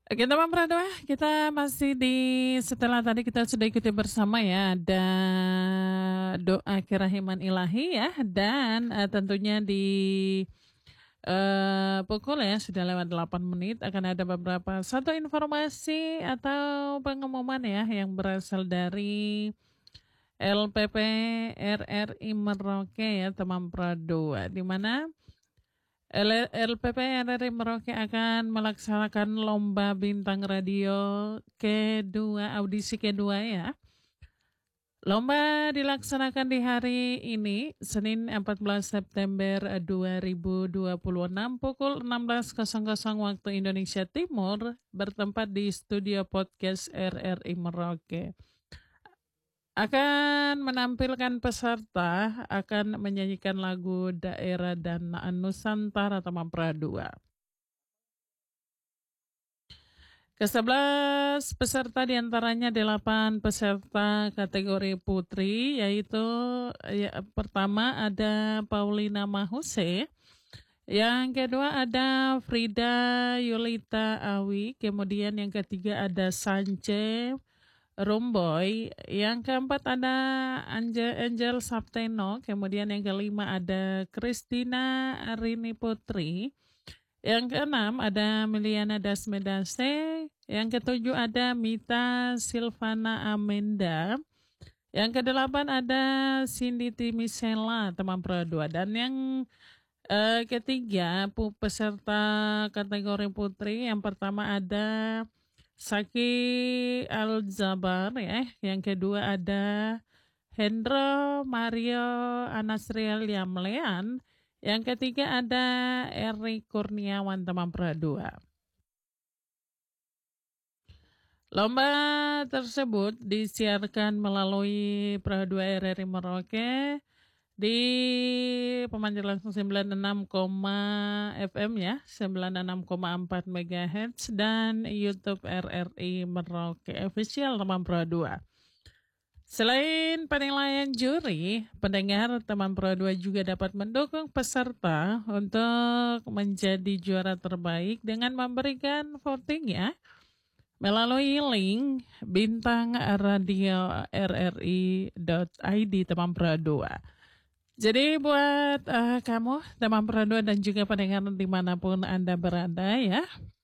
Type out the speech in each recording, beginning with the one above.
Oke teman Pradwa, kita masih setelah tadi kita sudah ikuti bersama ya, ada doa kerahiman ilahi ya, dan tentunya pukul ya, sudah lewat 8 menit akan ada beberapa satu informasi atau pengumuman ya yang berasal dari LPP RRI Merauke ya teman Pradwa, di mana LPP RRI Merauke akan melaksanakan lomba bintang radio kedua, audisi kedua ya. Lomba dilaksanakan di hari ini, Senin 14 September 2026 pukul 16.00 waktu Indonesia Timur, bertempat di studio podcast RRI Merauke. Akan menampilkan peserta, akan menyanyikan lagu daerah dan Nusantara teman Pradua. Ke-11 peserta diantaranya 8 peserta kategori putri, yaitu ya, pertama ada Paulina Mahuse, yang kedua ada Frida Yulita Awi, kemudian yang ketiga ada Sance Rumboy, yang keempat ada Angel Sapteno, kemudian yang kelima ada Christina Arini Putri, yang keenam ada Miliana Dasmedase, yang ketujuh ada Mita Silvana Amenda, yang kedelapan ada Cindy Timisela teman Pradua, dan yang ketiga peserta kategori putri, yang pertama ada Saki Al-Zabar ya, yang kedua ada Hendro Mario Anasriel Yamlean, yang ketiga ada Eri Kurniawan teman Pradua. Lomba tersebut disiarkan melalui Pradua RRI Merauke di pemancar langsung 96, FM ya, 96,4 MHz, dan YouTube RRI Merauke official teman Pradua. Selain penilaian juri, pendengar teman Pro 2 juga dapat mendukung peserta untuk menjadi juara terbaik dengan memberikan voting ya, melalui link bintang radio rri.id teman Pro 2. Jadi buat kamu teman Pro 2 dan juga pendengar dimanapun Anda berada ya,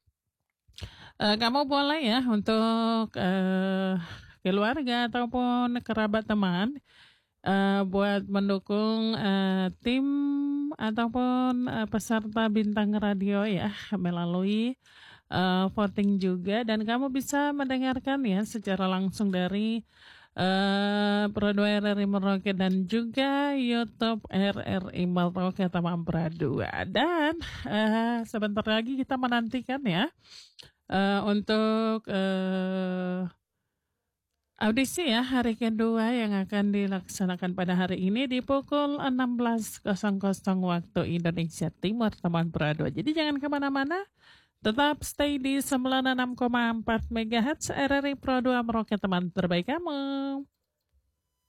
kamu boleh ya untuk keluarga ataupun kerabat teman buat mendukung tim ataupun peserta bintang radio ya melalui voting juga, dan kamu bisa mendengarkan ya secara langsung dari Pro 2 RRI Merauke dan juga YouTube RRI Merauke teman Pro 2. Dan sebentar lagi kita menantikan ya untuk audisi ya hari kedua yang akan dilaksanakan pada hari ini di pukul 16.00 waktu Indonesia Timur teman Pro 2. Jadi jangan kemana-mana, tetap stay di 96,4 MHz RRI Pro 2 Merauke teman terbaik kamu.